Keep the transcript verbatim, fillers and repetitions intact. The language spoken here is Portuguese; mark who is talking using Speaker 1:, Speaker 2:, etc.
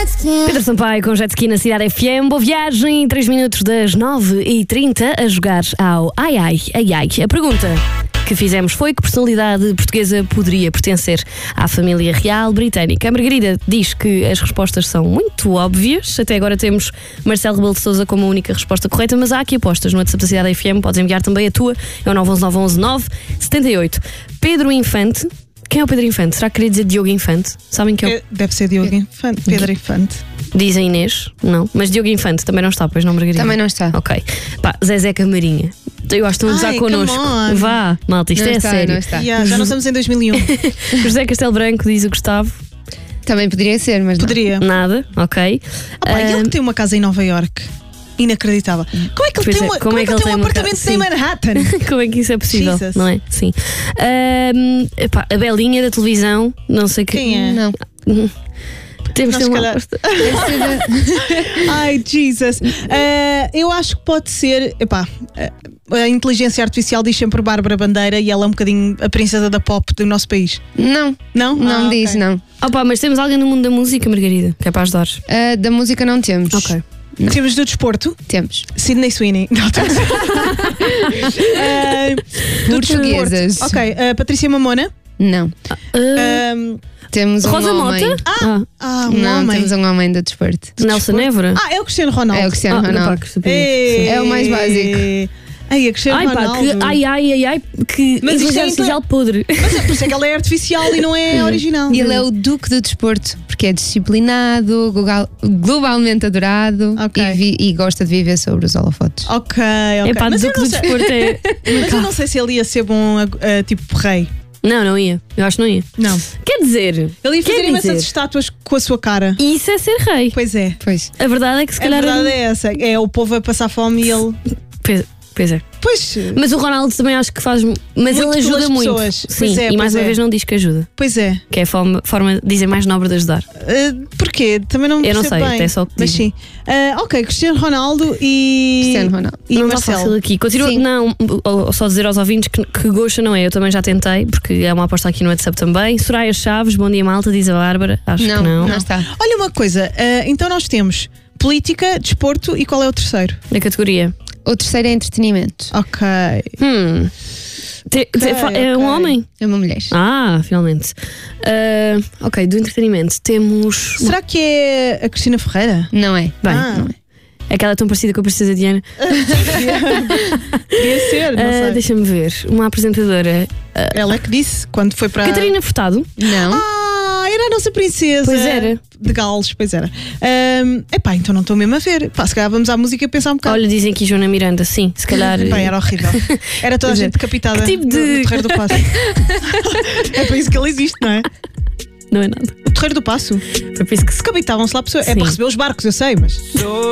Speaker 1: Pedro Sampaio com Jet Ski na Cidade F M. Boa viagem, três minutos das nove e trinta a jogar ao Ai Ai Ai Ai. A pergunta que fizemos foi: que personalidade portuguesa poderia pertencer à família real britânica? A Margarida diz que as respostas são muito óbvias. Até agora temos Marcelo Rebelo de Sousa como a única resposta correta, mas há aqui apostas no WhatsApp da Cidade F M. Podes enviar também a tua, é o nove um um nove um um nove sete oito. Pedro Infante. Quem é o Pedro Infante? Será que queria dizer Diogo Infante? Sabem que é o...
Speaker 2: Deve ser Diogo Infante, Pedro Infante.
Speaker 1: Diz a Inês, não. Mas Diogo Infante também não está, pois não, Margarida?
Speaker 3: Também não está.
Speaker 1: Ok. Pá, Zezé Camarinha. Eu acho que estão a gozar
Speaker 2: Ai,
Speaker 1: connosco.
Speaker 2: come on.
Speaker 1: Vá, malta, isto
Speaker 3: Não
Speaker 1: é
Speaker 3: está,
Speaker 1: sério.
Speaker 3: não está.
Speaker 2: Yeah, já não estamos em dois mil e um.
Speaker 1: José Castelo Branco, diz o Gustavo.
Speaker 3: Também poderia ser, mas não.
Speaker 2: Poderia.
Speaker 1: Nada, ok.
Speaker 2: Ah, pá, ele que tem uma casa em Nova Iorque. Inacreditável. Como é que ele
Speaker 1: Pois
Speaker 2: tem,
Speaker 1: é,
Speaker 2: uma,
Speaker 1: como
Speaker 2: como
Speaker 1: é
Speaker 2: é
Speaker 1: que
Speaker 2: que ele
Speaker 1: ele
Speaker 2: tem um
Speaker 1: tem uma
Speaker 2: apartamento
Speaker 1: ca-
Speaker 2: em
Speaker 1: sim.
Speaker 2: Manhattan?
Speaker 1: Como é que isso é possível?
Speaker 2: Jesus.
Speaker 1: Não é? Sim. Ahm, epá, a Belinha da televisão, não sei que.
Speaker 2: Quem é?
Speaker 3: Não.
Speaker 1: Temos de
Speaker 2: Nós
Speaker 1: ter uma
Speaker 2: se calhar-
Speaker 1: aposta.
Speaker 2: Ai, Jesus. Ah, eu acho que pode ser. Epá, ah, a inteligência artificial diz sempre Bárbara Bandeira e ela é um bocadinho a princesa da pop do nosso país.
Speaker 3: Não,
Speaker 2: Não?
Speaker 3: não
Speaker 2: Ah,
Speaker 3: diz,
Speaker 2: ok.
Speaker 3: não.
Speaker 1: Opa, mas temos alguém no mundo da música, Margarida, que é para ajudar.
Speaker 3: Ah, da música não temos.
Speaker 1: Ok.
Speaker 3: Não.
Speaker 2: Temos do desporto.
Speaker 3: Temos.
Speaker 2: Sydney Sweeney. Não, estou a dizer. Ah, do
Speaker 3: Portuguesas.
Speaker 2: desporto. Ok, ah, Patrícia Mamona.
Speaker 3: Não.
Speaker 1: Ah,
Speaker 2: Ah,
Speaker 3: Temos um
Speaker 1: Rosa
Speaker 3: homem.
Speaker 1: Mota?
Speaker 2: Ah, ah, um
Speaker 3: Não,
Speaker 2: homem.
Speaker 3: temos um homem do desporto.
Speaker 1: Nelson Évora?
Speaker 2: Ah, é o Cristiano Ronaldo.
Speaker 3: É o Cristiano
Speaker 1: Ah,
Speaker 3: Ronaldo.
Speaker 1: pá, que estupidez.
Speaker 2: Ei.
Speaker 3: É o mais básico.
Speaker 2: Ai, é Cristiano
Speaker 1: Ai pá,
Speaker 2: Ronaldo.
Speaker 1: que ai ai ai ai, que
Speaker 2: Mas isto
Speaker 1: inteligência
Speaker 2: é
Speaker 1: artificial podre.
Speaker 2: Mas é por isso é que ela é artificial e não é original.
Speaker 3: E ele é o duque do desporto, porque é disciplinado, global- globalmente adorado
Speaker 2: Ok.
Speaker 3: e, vi- e gosta de viver sobre os holofotes.
Speaker 2: Ok, ok.
Speaker 1: É pá,
Speaker 2: mas, eu
Speaker 1: Duque
Speaker 2: não
Speaker 1: do
Speaker 2: sei,
Speaker 1: Desporto é.
Speaker 2: mas eu não sei se ele ia ser bom a- a- tipo rei.
Speaker 1: Não, não ia. Eu acho que não ia.
Speaker 2: Não.
Speaker 1: Quer dizer.
Speaker 2: Ele ia
Speaker 1: quer
Speaker 2: fazer imensas
Speaker 1: dizer,
Speaker 2: estátuas com a sua cara.
Speaker 1: isso é ser rei.
Speaker 2: Pois é.
Speaker 3: Pois.
Speaker 1: A verdade é que se
Speaker 2: A
Speaker 1: calhar.
Speaker 2: verdade é essa. É o povo a passar fome e ele.
Speaker 1: Pois, pois é.
Speaker 2: Pois.
Speaker 1: Mas o Ronaldo também acho que faz. Mas
Speaker 2: Muito
Speaker 1: ele ajuda
Speaker 2: pelas
Speaker 1: muito.
Speaker 2: pessoas.
Speaker 1: Sim,
Speaker 2: Pois é,
Speaker 1: e mais
Speaker 2: pois
Speaker 1: uma
Speaker 2: é.
Speaker 1: vez não diz que ajuda.
Speaker 2: Pois é.
Speaker 1: Que é a forma, forma dizer mais nobre de ajudar.
Speaker 2: Uh, porquê? Também não me
Speaker 1: Eu não
Speaker 2: percebo
Speaker 1: sei,
Speaker 2: bem.
Speaker 1: até só que
Speaker 2: Mas
Speaker 1: dizem.
Speaker 2: sim. Uh, ok, Cristiano Ronaldo e.
Speaker 3: Cristiano Ronaldo.
Speaker 2: E
Speaker 1: não está fácil
Speaker 2: Marcelo.
Speaker 1: aqui. Continua.
Speaker 3: Sim.
Speaker 1: Não, ou- ou só dizer aos ouvintes que, que gosta não é. Eu também já tentei, porque é uma aposta aqui no WhatsApp também. Soraya Chaves, bom dia malta, diz a Bárbara. Acho
Speaker 3: Não,
Speaker 1: que não.
Speaker 3: não está.
Speaker 2: Olha uma coisa. uh, então nós temos política, desporto e qual é o terceiro?
Speaker 1: Na categoria.
Speaker 3: O terceiro é entretenimento.
Speaker 2: Ok.
Speaker 1: Hum. Te- te-
Speaker 2: Ok,
Speaker 1: fa- é um
Speaker 2: ok.
Speaker 1: homem?
Speaker 3: É uma mulher.
Speaker 1: Ah, finalmente. Ah, ok, do entretenimento temos.
Speaker 2: Será que é a Cristina Ferreira?
Speaker 3: Não é.
Speaker 1: Bem,
Speaker 2: Ah.
Speaker 3: Não é.
Speaker 1: aquela tão parecida com a Princesa Diana.
Speaker 2: Podia ser, não
Speaker 1: Ah,
Speaker 2: sei.
Speaker 1: Deixa-me ver. Uma apresentadora.
Speaker 2: Ela é que disse quando foi para.
Speaker 1: Catarina Furtado.
Speaker 3: Não.
Speaker 2: Ah, era a nossa princesa.
Speaker 1: Pois era.
Speaker 2: De Gales, pois era. Um, epá, então não estou mesmo a ver. Pá, se calhar vamos à música e pensar um bocado.
Speaker 1: Olha, dizem aqui Joana Miranda, sim, se calhar.
Speaker 2: Bem, era horrível. Era toda a
Speaker 1: Pois é.
Speaker 2: gente decapitada
Speaker 1: Que tipo
Speaker 2: no,
Speaker 1: de-
Speaker 2: no Terreiro do Passo. É para isso que ele existe, não é?
Speaker 1: Não é nada.
Speaker 2: O Terreiro do Passo.
Speaker 1: Foi por isso que se.
Speaker 2: Decapitavam-se lá pessoas. É
Speaker 1: Sim.
Speaker 2: para receber os barcos, eu sei, mas.